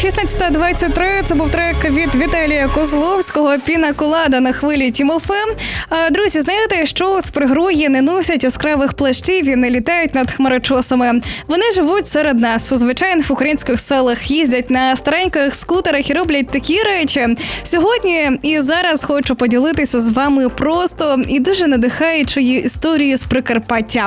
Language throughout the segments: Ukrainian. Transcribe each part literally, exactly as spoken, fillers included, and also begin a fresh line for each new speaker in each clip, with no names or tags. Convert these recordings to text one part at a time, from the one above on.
шістнадцята двадцять три. Це був трек від Віталія Козловського «Піна Колада» на хвилі Тім еф ем. Друзі, знаєте, що супергерої не носять яскравих плащів і не літають над хмарочосами. Вони живуть серед нас, у звичайних українських селах, їздять на стареньких скутерах і роблять такі речі. Сьогодні і зараз хочу поділитися з вами просто і дуже надихаючою історією з Прикарпаття.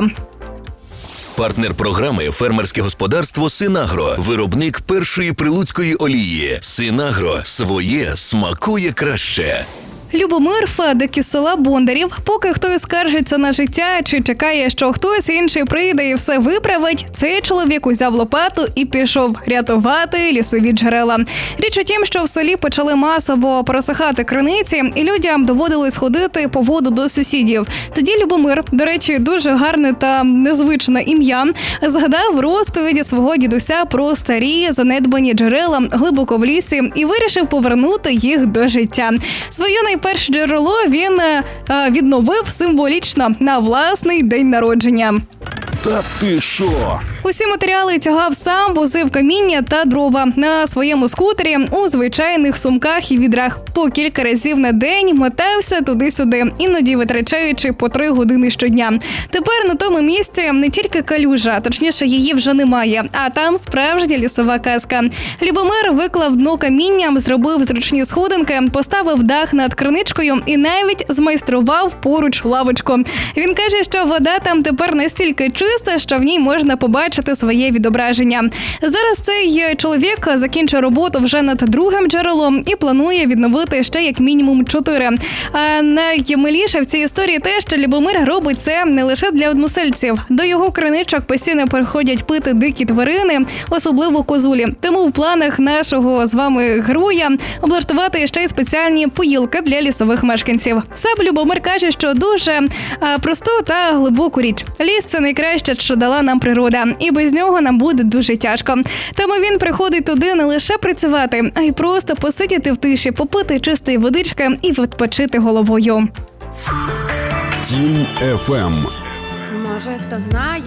Партнер програми «Фермерське господарство Синагро». Виробник першої прилуцької олії. Синагро. Своє смакує краще.
Любомир Федик із села Бондарів. Поки хтось скаржиться на життя чи чекає, що хтось інший прийде і все виправить, цей чоловік узяв лопату і пішов рятувати лісові джерела. Річ у тім, що в селі почали масово просихати криниці, і людям доводилось ходити по воду до сусідів. Тоді Любомир, до речі, дуже гарне та незвичне ім'я, згадав розповіді свого дідуся про старі занедбані джерела глибоко в лісі і вирішив повернути їх до життя. Свою найперше джерело він е, відновив символічно на власний день народження.
Та ти що?
Усі матеріали тягав сам, возив каміння та дрова на своєму скутері у звичайних сумках і відрах. По кілька разів на день мотався туди-сюди, іноді витрачаючи по три години щодня. Тепер на тому місці не тільки калюжа, точніше її вже немає, а там справжня лісова казка. Любомир виклав дно камінням, зробив зручні сходинки, поставив дах над криничкою і навіть змайстрував поруч лавочку. Він каже, що вода там тепер настільки чиста, що в ній можна побачити своє відображення. Зараз цей чоловік закінчує роботу вже над другим джерелом і планує відновити ще як мінімум чотири. А наймиліше в цій історії те, що Любомир робить це не лише для односельців. До його криничок постійно приходять пити дикі тварини, особливо козулі. Тому в планах нашого з вами героя облаштувати ще й спеціальні поїлки для лісових мешканців. Сам Любомир каже, що дуже а, просту та глибоку річ. Ліс – це найкраще, що дала нам природа. І без нього нам буде дуже тяжко. Тому він приходить туди не лише працювати, а й просто посидіти в тиші, попити чистої водички і відпочити головою.
Тім еф ем.
Може, хто знає.